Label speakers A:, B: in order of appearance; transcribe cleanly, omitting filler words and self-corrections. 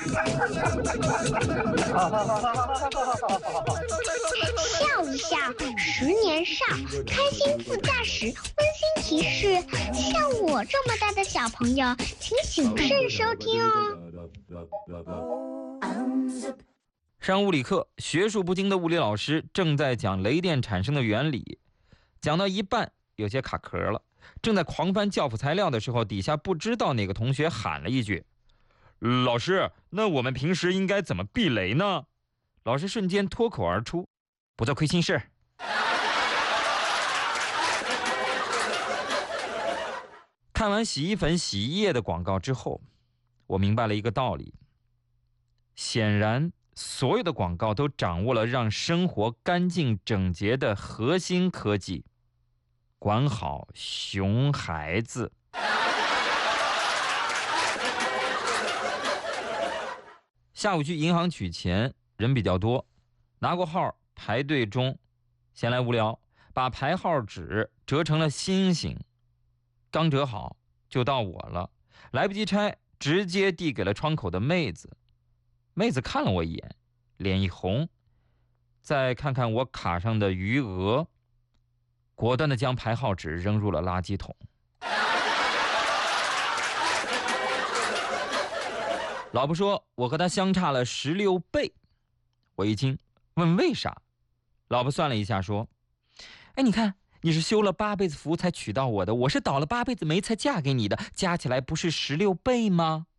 A: 笑一笑，10年少，开心副驾驶，温馨提示：像我这么大的小朋友，请谨慎收听哦。
B: 上物理课，学术不精的物理老师正在讲雷电产生的原理，讲到一半有些卡壳了，正在狂翻教辅材料的时候，底下不知道哪个同学喊了一句：老师，那我们平时应该怎么避雷呢？老师瞬间脱口而出：不做亏心事。看完洗衣粉、洗衣液的广告之后，我明白了一个道理，显然所有的广告都掌握了让生活干净整洁的核心科技，管好熊孩子。下午去银行取钱，人比较多，拿过号排队中，闲来无聊，把排号纸折成了星星，刚折好就到我了，来不及拆，直接递给了窗口的妹子。妹子看了我一眼，脸一红，再看看我卡上的余额，果断地将排号纸扔入了垃圾桶。老婆说我和她相差了16倍，我一惊，问为啥？老婆算了一下说：哎，你看，你是修了8辈子福才娶到我的，我是倒了8辈子霉才嫁给你的，加起来不是16倍吗？